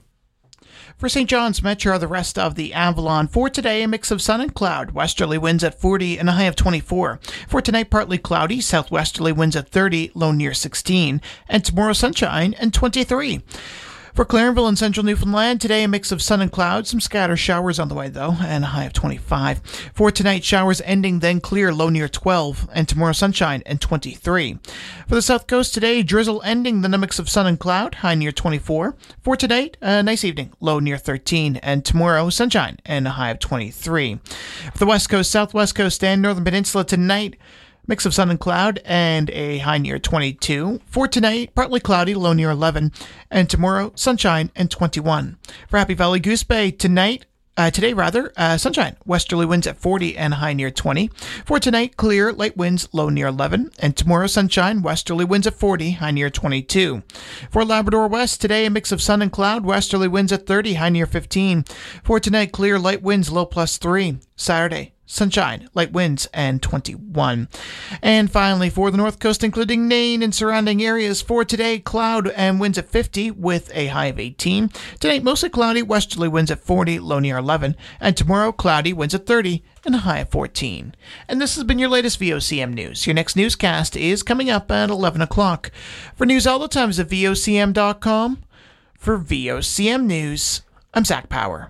Speaker 8: For Saint John's Metro, the rest of the Avalon. For today, a mix of sun and cloud. Westerly winds at forty and a high of twenty-four. For tonight, partly cloudy. Southwesterly winds at thirty, low near sixteen. And tomorrow, sunshine and twenty-three. For Clarenville and central Newfoundland, today a mix of sun and clouds, some scattered showers on the way though, and a high of twenty-five. For tonight, showers ending, then clear, low near twelve, and tomorrow sunshine and twenty-three. For the south coast today, drizzle ending, then a mix of sun and cloud, high near twenty-four. For tonight, a nice evening, low near thirteen, and tomorrow sunshine and a high of twenty-three. For the west coast, southwest coast, and northern peninsula tonight, mix of sun and cloud and a high near twenty-two. For tonight, partly cloudy, low near eleven. And tomorrow, sunshine and twenty-one. For Happy Valley Goose Bay, tonight, uh, today rather, uh, sunshine. Westerly winds at forty and high near twenty. For tonight, clear, light winds, low near eleven. And tomorrow, sunshine. Westerly winds at forty, high near twenty-two. For Labrador West, today a mix of sun and cloud. Westerly winds at thirty, high near fifteen. For tonight, clear, light winds, low plus three. Saturday, sunshine, light winds, and twenty-one. And finally, for the north coast, including Nain and surrounding areas, for today, cloud and winds at fifty with a high of eighteen. Tonight, mostly cloudy, westerly winds at forty, low near eleven. And tomorrow, cloudy, winds at thirty, and a high of fourteen. And this has been your latest V O C M News. Your next newscast is coming up at eleven o'clock. For news all the time, visit V O C M dot com. For V O C M News, I'm Zach Power.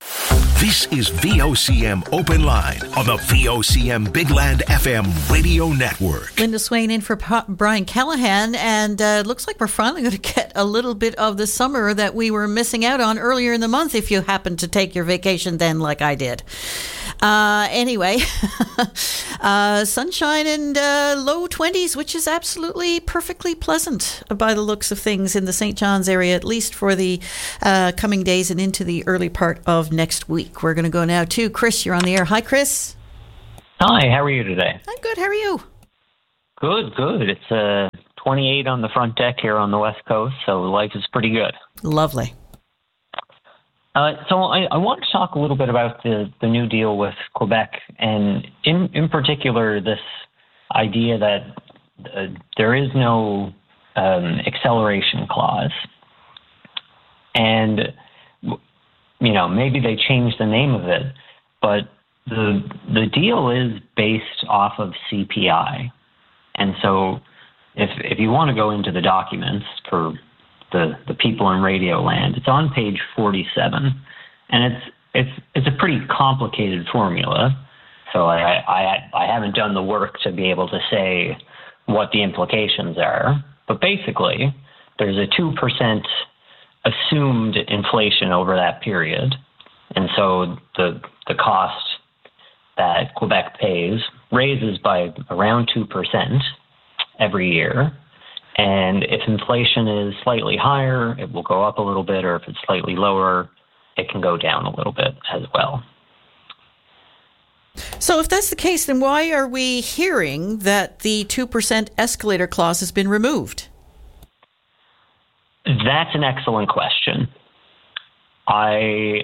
Speaker 3: This is V O C M Open Line on the V O C M Big Land F M radio network.
Speaker 2: Linda Swain in for pa- Brian Callahan, and uh, it looks like we're finally going to get a little bit of the summer that we were missing out on earlier in the month if you happened to take your vacation then like I did. Uh, anyway, uh, sunshine and uh, low twenties, which is absolutely perfectly pleasant by the looks of things in the Saint John's area, at least for the uh, coming days and into the early part of next week. We're going to go now to Chris. You're on the air. Hi, Chris.
Speaker 13: Hi, how are you today?
Speaker 2: I'm good. How are you?
Speaker 13: Good, good. It's uh, twenty-eight on the front deck here on the West Coast, so life is pretty good.
Speaker 2: Lovely.
Speaker 13: Uh, so I, I want to talk a little bit about the, the new deal with Quebec, and in, in particular this idea that uh, there is no um, acceleration clause. And, you know, maybe they changed the name of it, but the the deal is based off of C P I. And so if if you want to go into the documents for the, the people in radio land, it's on page forty-seven, and it's it's it's a pretty complicated formula. So I, I I haven't done the work to be able to say what the implications are. But basically, there's a two percent assumed inflation over that period, and so the the cost that Quebec pays raises by around two percent every year. And if inflation is slightly higher, it will go up a little bit, or if it's slightly lower, it can go down a little bit as well.
Speaker 2: So if that's the case, then why are we hearing that the two percent escalator clause has been removed?
Speaker 13: That's an excellent question. I,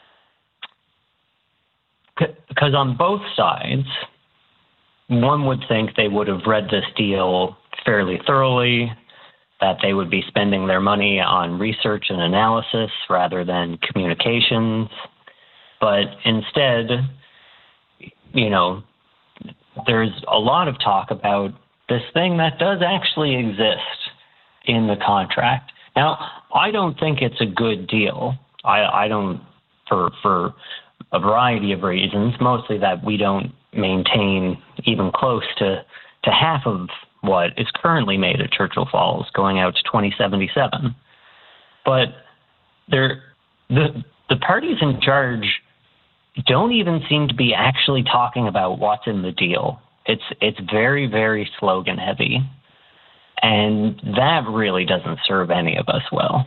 Speaker 13: because on both sides, one would think they would have read this deal fairly thoroughly, that they would be spending their money on research and analysis rather than communications. But instead, you know, there's a lot of talk about this thing that does actually exist in the contract. Now, I don't think it's a good deal. I, I don't, for for a variety of reasons, mostly that we don't maintain even close to, to half of what is currently made at Churchill Falls, going out to twenty seventy-seven. But there, the the parties in charge don't even seem to be actually talking about what's in the deal. It's it's very, very slogan heavy, and that really doesn't serve any of us well.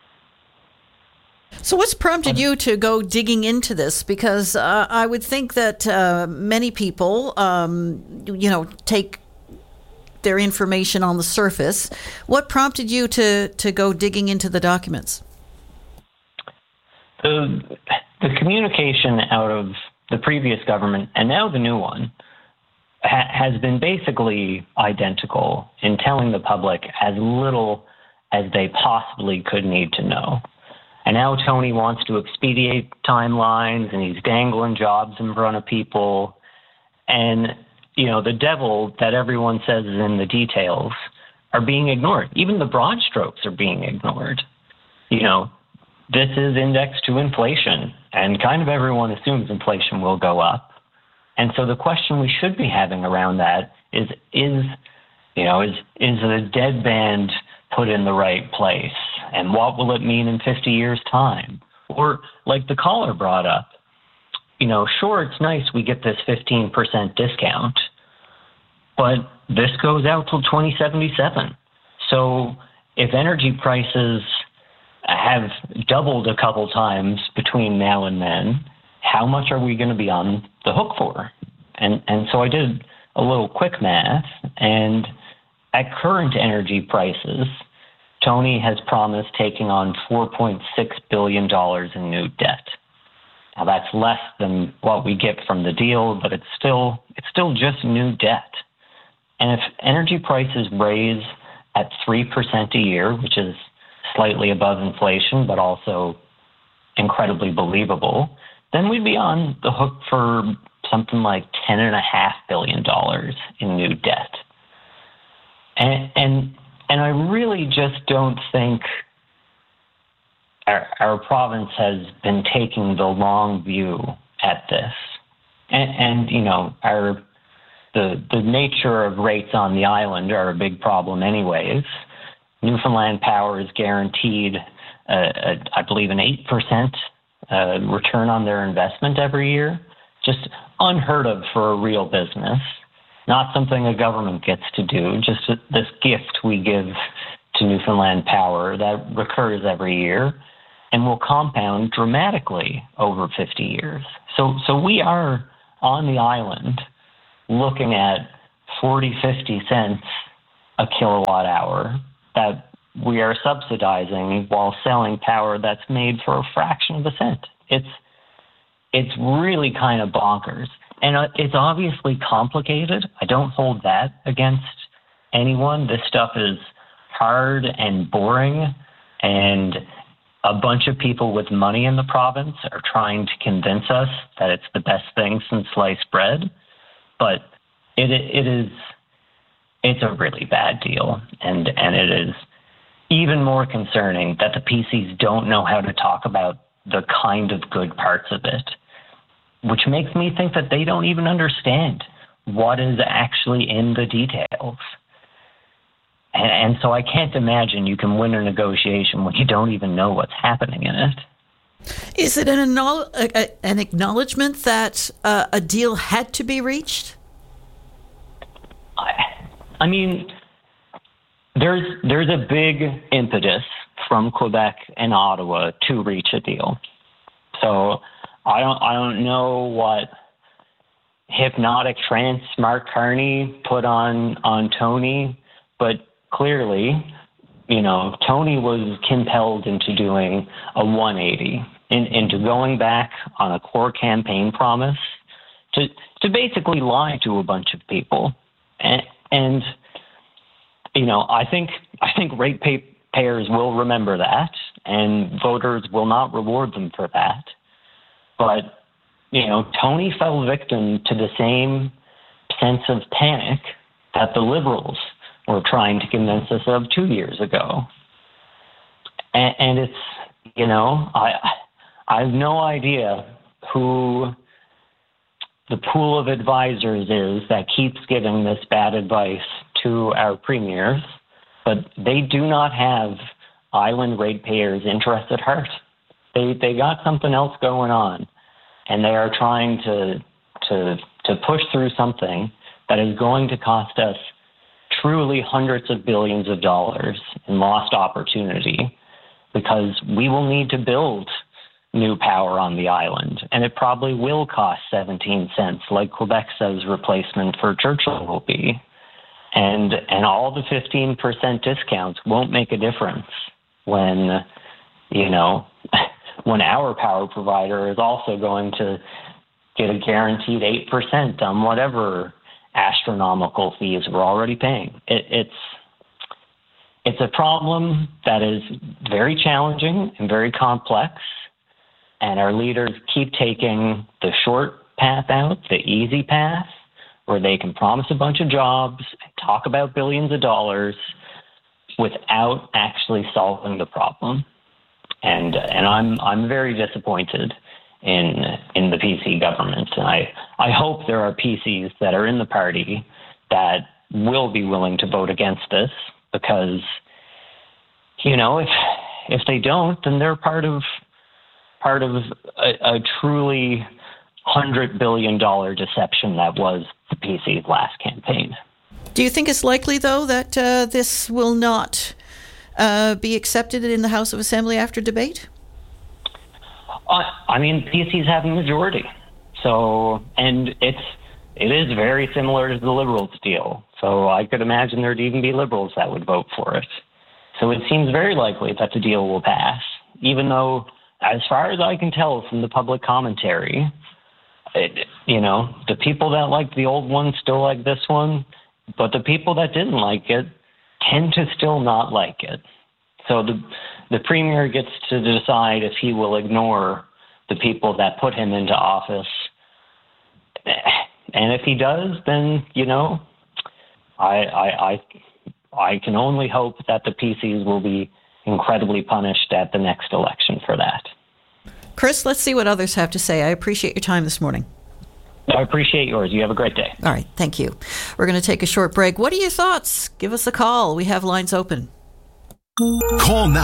Speaker 2: So what's prompted you to go digging into this? Because uh, I would think that uh, many people, um, you know, take their information on the surface. What prompted you to, to go digging into the documents?
Speaker 13: The, the communication out of the previous government and now the new one ha- has been basically identical in telling the public as little as they possibly could need to know. And now Tony wants to expedite timelines, and he's dangling jobs in front of people. And, you know, the devil that everyone says is in the details are being ignored. Even the broad strokes are being ignored. You know, this is indexed to inflation, and kind of everyone assumes inflation will go up. And so the question we should be having around that is, is you know, is is the deadband put in the right place? And what will it mean in fifty years' time? Or, like the caller brought up, you know, sure, it's nice we get this fifteen percent discount, but this goes out till twenty seventy-seven. So if energy prices have doubled a couple times between now and then, how much are we going to be on the hook for? And and so I did a little quick math, and at current energy prices, Tony has promised taking on four point six billion dollars in new debt. Now that's less than what we get from the deal, but it's still it's still just new debt. And if energy prices raise at three percent a year, which is slightly above inflation, but also incredibly believable, then we'd be on the hook for something like ten and a half billion dollars in new debt. And and and I really just don't think our, our province has been taking the long view at this. And, and you know, our the the nature of rates on the island are a big problem anyways. Newfoundland Power is guaranteed, uh, a, I believe, an eight percent uh, return on their investment every year. just unheard of for a real business, not something a government gets to do, just this gift we give to Newfoundland Power that recurs every year and will compound dramatically over fifty years. So, so we are on the island looking at forty, fifty cents a kilowatt hour that we are subsidizing while selling power that's made for a fraction of a cent. It's it's really kind of bonkers. And it's obviously complicated. I don't hold that against anyone. This stuff is hard and boring, and a bunch of people with money in the province are trying to convince us that it's the best thing since sliced bread. But it it is it's a really bad deal, and and it is even more concerning that the P Cs don't know how to talk about the kind of good parts of it, which makes me think that they don't even understand what is actually in the details. And, and so I can't imagine you can win a negotiation when you don't even know what's happening in it.
Speaker 2: Is it an, acknowledge, an acknowledgement that uh, a deal had to be reached?
Speaker 13: I, I mean, there's there's a big impetus from Quebec and Ottawa to reach a deal. So I don't I don't know what hypnotic trance Mark Carney put on on Tony, but clearly, you know, Tony was compelled into doing a one eighty, in, into going back on a core campaign promise to to basically lie to a bunch of people. And, and you know, I think I think ratepayers will remember that, and voters will not reward them for that. But, you know, Tony fell victim to the same sense of panic that the Liberals were trying to convince us of two years ago. And, and it's, you know, I I have no idea who the pool of advisors is that keeps giving this bad advice to our premiers, but they do not have island ratepayers' interests at heart. They they got something else going on, and they are trying to to to push through something that is going to cost us truly hundreds of billions of dollars in lost opportunity, because we will need to build new power on the island, and it probably will cost seventeen cents, like Quebec says replacement for Churchill will be. And and all the fifteen percent discounts won't make a difference when, you know, when our power provider is also going to get a guaranteed eight percent on whatever astronomical fees we're already paying. It, it's it's a problem that is very challenging and very complex, and our leaders keep taking the short path out, the easy path, where they can promise a bunch of jobs and talk about billions of dollars without actually solving the problem. And and I'm I'm very disappointed in in the P C government. And I, I hope there are P Cs that are in the party that will be willing to vote against this, because, you know, if if they don't, then they're part of part of a, a truly hundred billion dollar deception that was the P C's last campaign.
Speaker 2: Do you think it's likely, though, that uh, this will not uh, be accepted in the House of Assembly after debate?
Speaker 13: Uh, I mean, P Cs have a majority, so and it's it is very similar to the Liberals deal. So I could imagine there'd even be Liberals that would vote for it. So it seems very likely that the deal will pass, even though, as far as I can tell from the public commentary, it, you know, the people that liked the old one still like this one, but the people that didn't like it tend to still not like it. So the the premier gets to decide if he will ignore the people that put him into office. And if he does, then, you know, I I I, I can only hope that the P Cs will be incredibly punished at the next election for that.
Speaker 2: Chris, let's see what others have to say. I appreciate your time this morning.
Speaker 13: I appreciate yours. You have a great day.
Speaker 2: All right. Thank you. We're going to take a short break. What are your thoughts? Give us a call. We have lines open.
Speaker 3: Call now,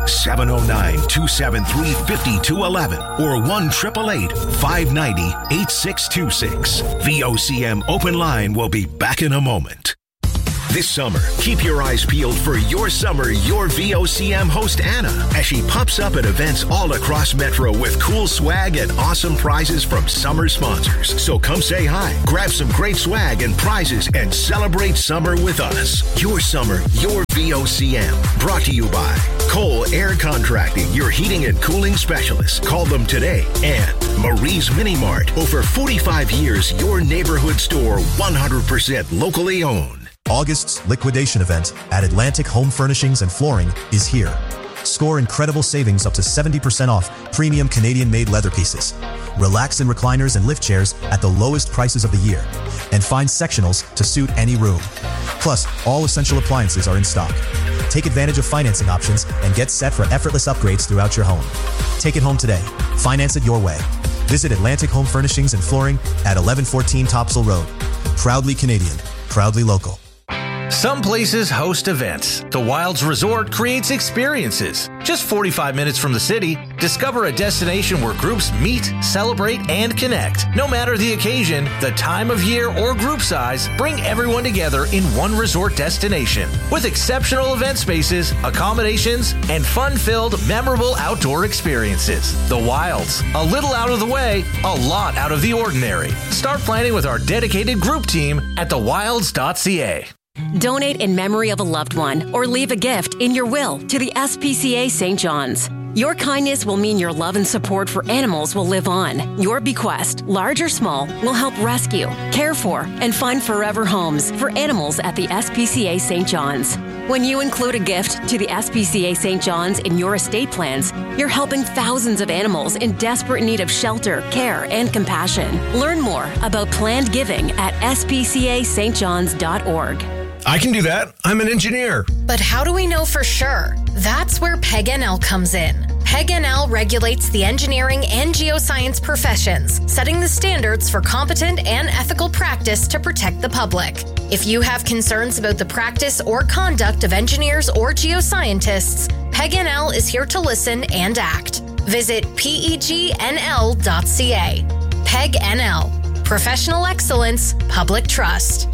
Speaker 3: seven oh nine, two seven three, five two one one or one eight eight eight, five nine zero, eight six two six. V O C M Open Line will be back in a moment. This summer, keep your eyes peeled for Your Summer, Your V O C M host Anna as she pops up at events all across Metro with cool swag and awesome prizes from summer sponsors. So come say hi, grab some great swag and prizes, and celebrate summer with us. Your Summer, Your V O C M. Brought to you by Cole Air Contracting, your heating and cooling specialist. Call them today. And Marie's Mini Mart. Over forty-five years, your neighborhood store, one hundred percent locally owned.
Speaker 14: August's liquidation event at Atlantic Home Furnishings and Flooring is here. Score incredible savings up to seventy percent off premium Canadian-made leather pieces. Relax in recliners and lift chairs at the lowest prices of the year. And find sectionals to suit any room. Plus, all essential appliances are in stock. Take advantage of financing options and get set for effortless upgrades throughout your home. Take it home today. Finance it your way. Visit Atlantic Home Furnishings and Flooring at eleven fourteen Topsail Road. Proudly Canadian. Proudly local.
Speaker 15: Some places host events. The Wilds Resort creates experiences. Just forty-five minutes from the city, discover a destination where groups meet, celebrate, and connect. No matter the occasion, the time of year, or group size, bring everyone together in one resort destination. With exceptional event spaces, accommodations, and fun-filled, memorable outdoor experiences. The Wilds. A little out of the way, a lot out of the ordinary. Start planning with our dedicated group team at the wilds dot c a.
Speaker 16: Donate in memory of a loved one or leave a gift in your will to the S P C A Saint John's. Your kindness will mean your love and support for animals will live on. Your bequest, large or small, will help rescue, care for, and find forever homes for animals at the S P C A Saint John's. When you include a gift to the S P C A Saint John's in your estate plans, you're helping thousands of animals in desperate need of shelter, care, and compassion. Learn more about planned giving at s p c a st johns dot org.
Speaker 17: I can do that. I'm an engineer.
Speaker 18: But how do we know for sure? That's where P E G N L comes in. P E G N L regulates the engineering and geoscience professions, setting the standards for competent and ethical practice to protect the public. If you have concerns about the practice or conduct of engineers or geoscientists, P E G N L is here to listen and act. Visit P E G N L dot c a. P E G N L. Professional excellence, public trust.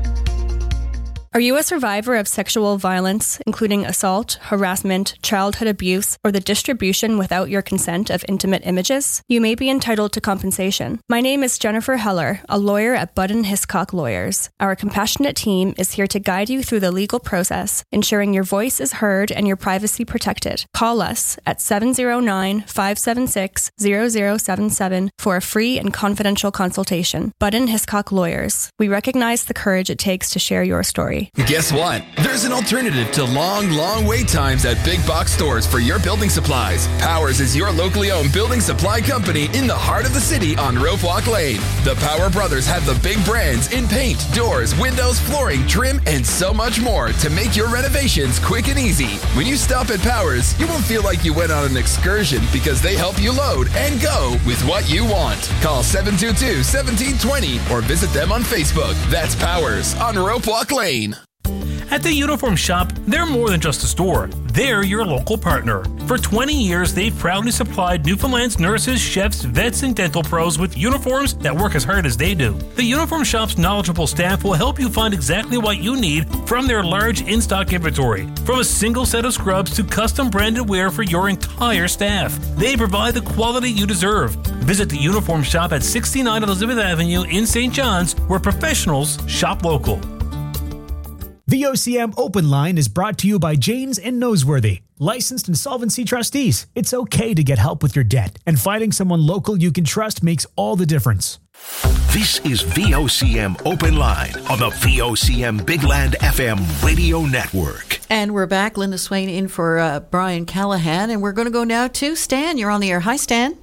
Speaker 26: Are you a survivor of sexual violence, including assault, harassment, childhood abuse, or the distribution without your consent of intimate images? You may be entitled to compensation. My name is Jennifer Heller, a lawyer at Budden Hiscock Lawyers. Our compassionate team is here to guide you through the legal process, ensuring your voice is heard and your privacy protected. Call us at seven oh nine, five seven six, zero zero seven seven for a free and confidential consultation. Budden Hiscock Lawyers. We recognize the courage it takes to share your story.
Speaker 27: Guess what? There's an alternative to long, long wait times at big box stores for your building supplies. Powers is your locally owned building supply company in the heart of the city on Rope Walk Lane. The Power Brothers have the big brands in paint, doors, windows, flooring, trim, and so much more to make your renovations quick and easy. When you stop at Powers, you won't feel like you went on an excursion because they help you load and go with what you want. Call seven two two, one seven two zero or visit them on Facebook. That's Powers on Rope Walk Lane.
Speaker 28: At the Uniform Shop, they're more than just a store. They're your local partner. For twenty years, they've proudly supplied Newfoundland's nurses, chefs, vets, and dental pros with uniforms that work as hard as they do. The Uniform Shop's knowledgeable staff will help you find exactly what you need from their large in-stock inventory. From a single set of scrubs to custom branded wear for your entire staff. They provide the quality you deserve. Visit the Uniform Shop at sixty-nine Elizabeth Avenue in Saint John's, where professionals shop local.
Speaker 25: V O C M Open Line is brought to you by Janes and Noseworthy, licensed insolvency trustees. It's okay to get help with your debt, and finding someone local you can trust makes all the difference.
Speaker 3: This is V O C M Open Line on the V O C M Big Land F M radio network.
Speaker 2: And we're back. Linda Swain in for uh, Brian Callahan, and we're going to go now to Stan. You're on the air. Hi, Stan.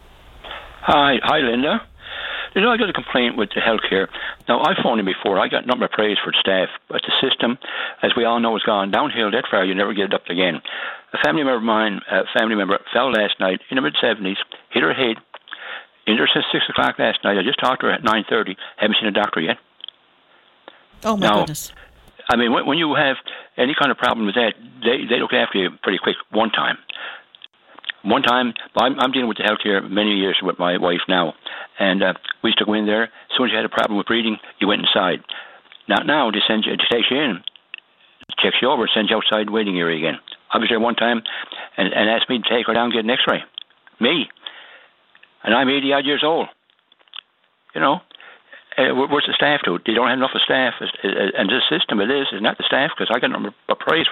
Speaker 29: Hi, hi, Linda. You know, I got a complaint with the healthcare. Now, I phoned in before. I got number of praise for the staff, but the system, as we all know, has gone downhill that far. You never get it up again. A family member of mine, a family member, fell last night in her mid-seventies, hit her head, injured since six o'clock last night. I just talked to her at nine thirty. Haven't seen a doctor yet.
Speaker 2: Oh, my
Speaker 29: now,
Speaker 2: goodness.
Speaker 29: I mean, when, when you have any kind of problem with that, they, they look after you pretty quick one time. One time, I'm, I'm dealing with the healthcare many years with my wife now, and uh, we used to go in there. As soon as you had a problem with breathing, you went inside. Now, now they send you, they take you in, checks you over, sends you outside waiting area again. I was there one time and, and asked me to take her down and get an X-ray. Me, and I'm eighty odd years old. You know, uh, where's the staff to? They don't have enough of staff, and this system it is is not the staff because I got a praise